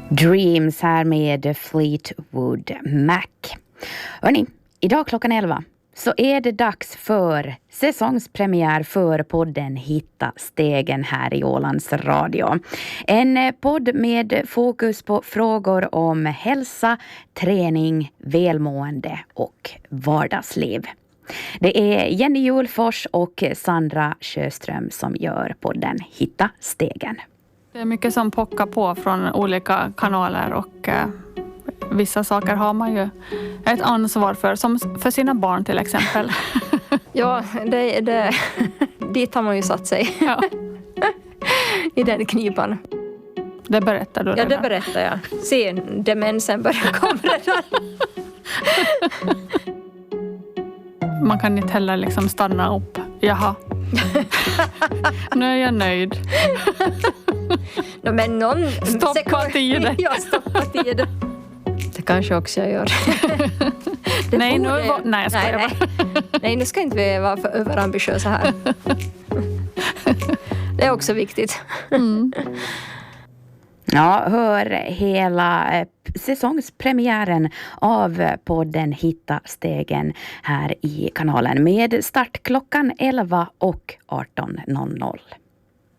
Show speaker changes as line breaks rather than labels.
Dreams här med Fleetwood Mac. Hörrni, idag klockan 11 så är det dags för säsongspremiär för podden Hitta stegen här i Ålands Radio. En podd med fokus på frågor om hälsa, träning, välmående och vardagsliv. Det är Jenny Julfors och Sandra Sjöström som gör podden Hitta stegen.
Det är mycket som pockar på från olika kanaler och vissa saker har man ju ett ansvar för, som för sina barn till exempel.
Ja, dit har man ju satt sig.
Ja.
I den knipan.
Det berättar du
redan. Ja, det berättar jag. Se, demensen börjar komma redan.
Man kan inte heller liksom stanna upp. Jaha. Nu är jag nöjd.
No, men någon
stoppa tiden.
Ja, stoppa tiden. Det kanske också jag gör.
Nej, jag skojar bara.
Nej, nu ska inte vi vara för överambitiösa här. Det är också viktigt.
Mm.
Ja, hör hela säsongspremiären av podden Hitta stegen här i kanalen med start klockan 11 och 18.00.